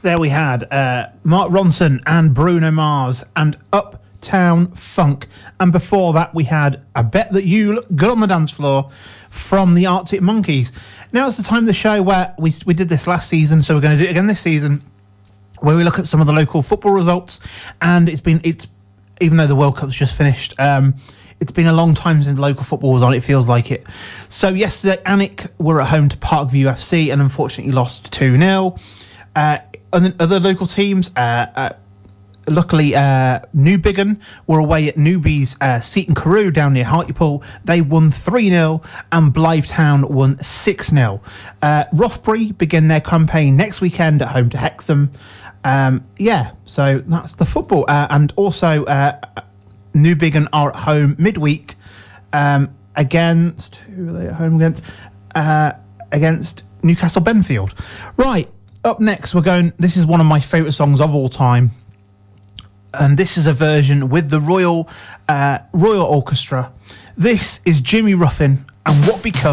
There we had Mark Ronson and Bruno Mars and Uptown Funk. And before that, we had I Bet That You Look Good on the Dance Floor from the Arctic Monkeys. Now it's the time of the show where we did this last season, so we're going to do it again this season, where we look at some of the local football results. And it's even though the World Cup's just finished, it's been a long time since local football was on, it feels like it. So yesterday, Alnwick were at home to Parkview FC and unfortunately lost 2-0. Other local teams, luckily, Newbiggin were away at Newby's Seaton Carew down near Hartlepool. They won 3-0 and Blythe Town won 6-0. Rothbury begin their campaign next weekend at home to Hexham. So that's the football. And also, Newbiggin are at home midweek against... Who are they at home against? Against Newcastle Benfield. Right. Up next, we're going... This is one of my favourite songs of all time. And this is a version with the Royal Orchestra. This is Jimmy Ruffin and What Becomes...